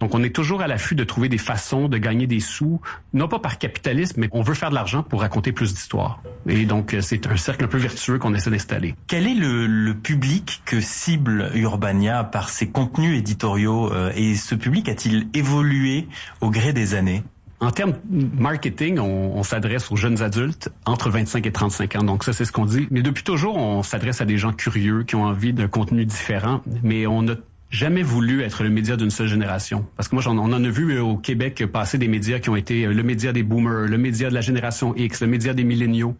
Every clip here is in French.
Donc, on est toujours à l'affût de trouver des façons de gagner des sous, non pas par capitalisme, mais on veut faire de l'argent pour raconter plus d'histoires. Et donc, c'est un cercle un peu vertueux qu'on essaie d'installer. Quel est le public que cible Urbania par ses contenus éditoriaux et ce public a-t-il évolué au gré des années? En termes marketing, on s'adresse aux jeunes adultes entre 25 et 35 ans. Donc ça, c'est ce qu'on dit. Mais depuis toujours, on s'adresse à des gens curieux qui ont envie d'un contenu différent. Mais on n'a jamais voulu être le média d'une seule génération. Parce que moi, on en a vu au Québec passer des médias qui ont été le média des boomers, le média de la génération X, le média des milléniaux.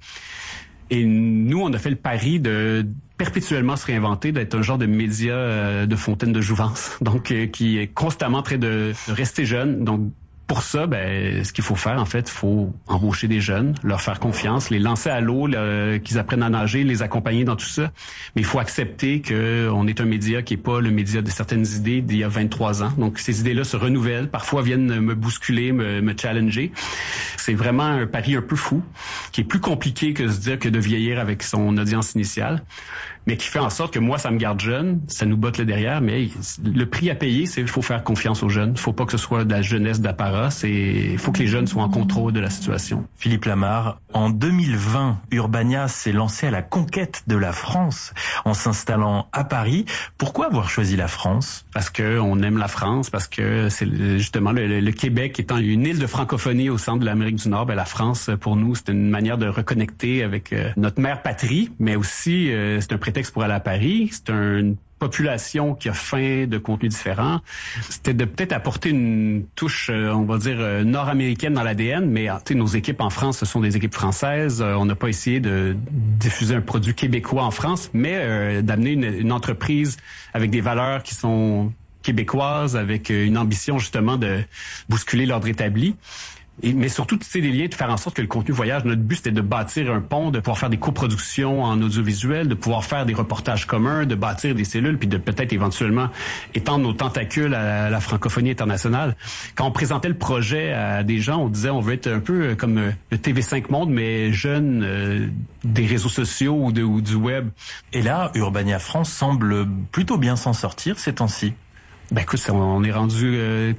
Et nous, on a fait le pari de perpétuellement se réinventer, d'être un genre de média de fontaine de jouvence. Donc, qui est constamment en train de rester jeune. Donc, pour ça, ce qu'il faut faire, en fait, il faut embaucher des jeunes, leur faire confiance, les lancer à l'eau, qu'ils apprennent à nager, les accompagner dans tout ça. Mais il faut accepter qu'on est un média qui est pas le média de certaines idées d'il y a 23 ans. Donc, ces idées-là se renouvellent, parfois viennent me bousculer, me challenger. C'est vraiment un pari un peu fou, qui est plus compliqué que de vieillir avec son audience initiale, mais qui fait en sorte que moi, ça me garde jeune, ça nous botte le derrière, mais le prix à payer, c'est qu'il faut faire confiance aux jeunes. Il faut pas que ce soit de la jeunesse d'apparat, il faut que les jeunes soient en contrôle de la situation. Philippe Lamarre, en 2020, Urbania s'est lancé à la conquête de la France en s'installant à Paris. Pourquoi avoir choisi la France? Parce que on aime la France, parce que c'est justement le Québec étant une île de francophonie au centre de l'Amérique du Nord, la France, pour nous, c'est une manière de reconnecter avec notre mère patrie, mais aussi c'est un prétexte pour aller à Paris. C'est une population qui a faim de contenus différents. C'était de peut-être apporter une touche, on va dire, nord-américaine dans l'ADN, mais nos équipes en France, ce sont des équipes françaises. On n'a pas essayé de diffuser un produit québécois en France, mais d'amener une entreprise avec des valeurs qui sont québécoises, avec une ambition justement de bousculer l'ordre établi. Mais surtout, tu sais, des liens, de faire en sorte que le contenu voyage. Notre but, c'était de bâtir un pont, de pouvoir faire des coproductions en audiovisuel, de pouvoir faire des reportages communs, de bâtir des cellules, puis de peut-être éventuellement étendre nos tentacules à la francophonie internationale. Quand on présentait le projet à des gens, on disait on veut être un peu comme le TV5 Monde, mais jeune des réseaux sociaux ou du web. Et là, Urbania France semble plutôt bien s'en sortir ces temps-ci. Écoute, on est rendu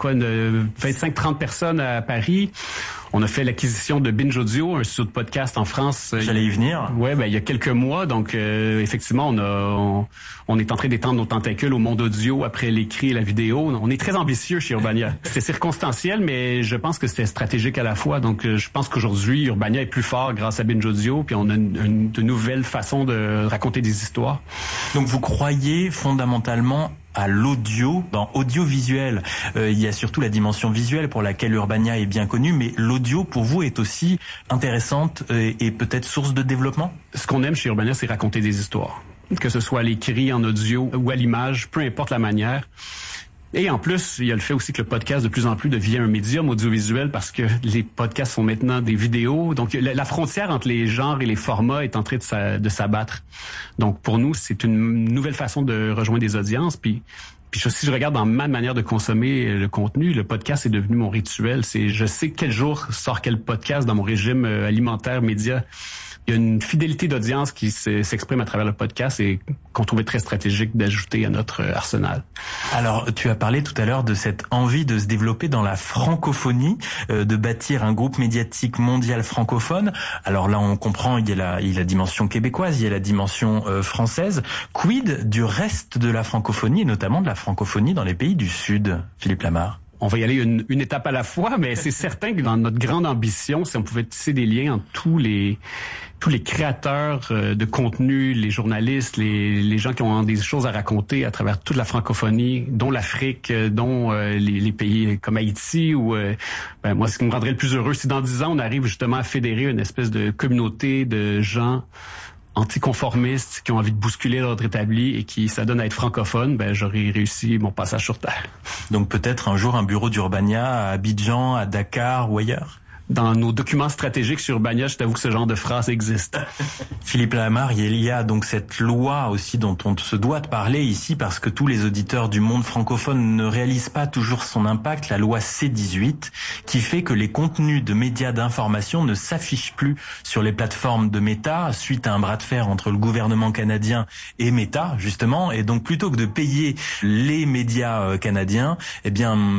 25-30 personnes à Paris. On a fait l'acquisition de Binge Audio, un studio de podcast en France. J'allais y venir. Ouais, il y a quelques mois. Donc, effectivement, on est en train d'étendre nos tentacules au monde audio après l'écrit et la vidéo. On est très ambitieux chez Urbania. C'est circonstanciel, mais je pense que c'était stratégique à la fois. Donc, je pense qu'aujourd'hui, Urbania est plus fort grâce à Binge Audio, puis on a de nouvelles façons de raconter des histoires. Donc, vous croyez fondamentalement à l'audio, dans audiovisuel. Il y a surtout la dimension visuelle pour laquelle Urbania est bien connue, mais l'audio pour vous est aussi intéressante et peut-être source de développement? Ce qu'on aime chez Urbania, c'est raconter des histoires. Que ce soit à l'écrit, en audio ou à l'image, peu importe la manière. Et en plus, il y a le fait aussi que le podcast de plus en plus devient un médium audiovisuel parce que les podcasts sont maintenant des vidéos. Donc, la frontière entre les genres et les formats est en train de s'abattre. Donc, pour nous, c'est une nouvelle façon de rejoindre des audiences. Puis si je regarde dans ma manière de consommer le contenu, le podcast est devenu mon rituel. Je sais quel jour sort quel podcast dans mon régime alimentaire, média. Il y a une fidélité d'audience qui s'exprime à travers le podcast et qu'on trouvait très stratégique d'ajouter à notre arsenal. Alors, tu as parlé tout à l'heure de cette envie de se développer dans la francophonie, de bâtir un groupe médiatique mondial francophone. Alors là, on comprend, il y a la dimension québécoise, il y a la dimension française. Quid du reste de la francophonie, et notamment de la francophonie dans les pays du Sud, Philippe Lamarre? On va y aller une étape à la fois, mais c'est certain que dans notre grande ambition, si on pouvait tisser des liens entre tous les créateurs de contenu, les journalistes, les gens qui ont des choses à raconter à travers toute la francophonie, dont l'Afrique, dont les pays comme Haïti, ou moi, ce qui me rendrait le plus heureux, c'est dans 10 ans, on arrive justement à fédérer une espèce de communauté de gens anticonformistes qui ont envie de bousculer l'ordre établi et qui s'adonnent à être francophones, j'aurais réussi mon passage sur Terre. Donc peut-être un jour un bureau d'Urbania à Abidjan, à Dakar ou ailleurs? Dans nos documents stratégiques sur Urbania, je t'avoue que ce genre de phrase existe. Philippe Lamarre, il y a donc cette loi aussi dont on se doit de parler ici parce que tous les auditeurs du monde francophone ne réalisent pas toujours son impact, la loi C-18, qui fait que les contenus de médias d'information ne s'affichent plus sur les plateformes de Meta suite à un bras de fer entre le gouvernement canadien et Meta, justement. Et donc plutôt que de payer les médias canadiens,